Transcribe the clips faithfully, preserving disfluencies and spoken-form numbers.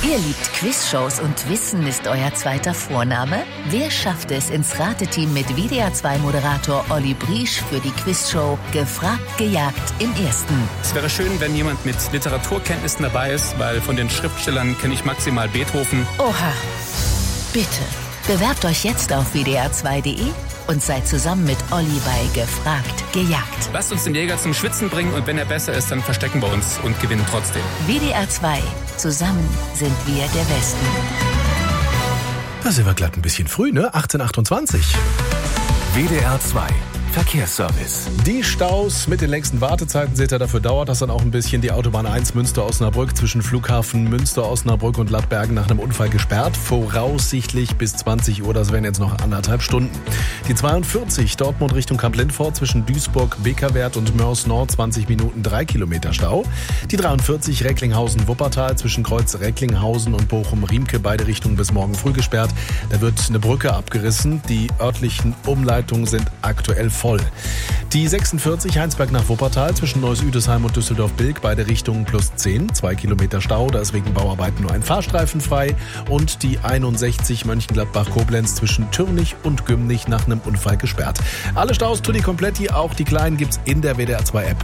Ihr liebt Quizshows und Wissen ist euer zweiter Vorname? Wer schafft es ins Rateteam mit W D R zwei Moderator Olli Briesch für die Quizshow Gefragt, gejagt im Ersten? Es wäre schön, wenn jemand mit Literaturkenntnissen dabei ist, weil von den Schriftstellern kenne ich maximal Beethoven. Oha, bitte. Bewerbt euch jetzt auf w d r zwei punkt de und seid zusammen mit Olli bei Gefragt, gejagt. Lasst uns den Jäger zum Schwitzen bringen und wenn er besser ist, dann verstecken wir uns und gewinnen trotzdem. W D R zwei. Zusammen sind wir der Westen. Da sind wir glatt ein bisschen früh, ne? achtzehn Uhr achtundzwanzig. W D R zwei Verkehrsservice. Die Staus mit den längsten Wartezeiten, seht ihr, dafür dauert das dann auch ein bisschen. Die Autobahn eins Münster-Osnabrück zwischen Flughafen Münster-Osnabrück und Lattbergen nach einem Unfall gesperrt. Voraussichtlich bis zwanzig Uhr, das wären jetzt noch anderthalb Stunden. Die zweiundvierzig Dortmund Richtung Kamp-Lindfort zwischen Duisburg, Bekerwert und Mörs Nord zwanzig Minuten, drei Kilometer Stau. Die dreiundvierzig Recklinghausen-Wuppertal zwischen Kreuz Recklinghausen und Bochum-Riemke, beide Richtungen bis morgen früh gesperrt. Da wird eine Brücke abgerissen. Die örtlichen Umleitungen sind aktuell voll. Die sechsundvierzig Heinsberg nach Wuppertal zwischen Neuss-Üdesheim und Düsseldorf-Bilk, beide Richtungen plus zehn, zwei Kilometer Stau, da ist wegen Bauarbeiten nur ein Fahrstreifen frei. Und die einundsechzig Mönchengladbach-Koblenz zwischen Türnich und Gümnich nach einem Unfall gesperrt. Alle Staus tutti kompletti, auch die kleinen gibt's in der W D R zwei App.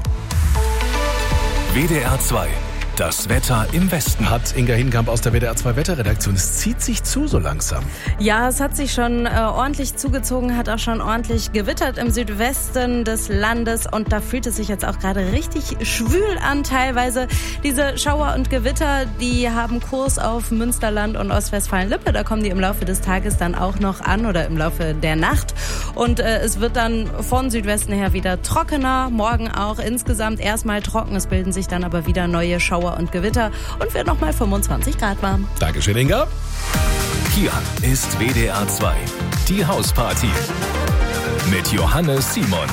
W D R zwei. Das Wetter im Westen. Hat Inga Hinkamp aus der W D R zwei Wetterredaktion. Es zieht sich zu so langsam. Ja, es hat sich schon äh, ordentlich zugezogen, hat auch schon ordentlich gewittert im Südwesten des Landes und da fühlt es sich jetzt auch gerade richtig schwül an teilweise. Diese Schauer und Gewitter, die haben Kurs auf Münsterland und Ostwestfalen-Lippe. Da kommen die im Laufe des Tages dann auch noch an oder im Laufe der Nacht. Und äh, es wird dann von Südwesten her wieder trockener. Morgen auch insgesamt erstmal trocken. Es bilden sich dann aber wieder neue Schauer und Gewitter und wird nochmal fünfundzwanzig Grad warm. Dankeschön, Inga. Hier ist W D R zwei, die Hausparty mit Johannes Simon.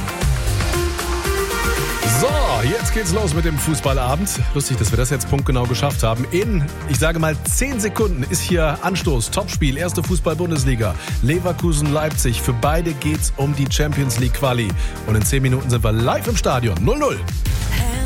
So, jetzt geht's los mit dem Fußballabend. Lustig, dass wir das jetzt punktgenau geschafft haben. In, ich sage mal, zehn Sekunden ist hier Anstoß. Topspiel, erste Fußball-Bundesliga. Leverkusen-Leipzig. Für beide geht's um die Champions League Quali. Und in zehn Minuten sind wir live im Stadion. null null.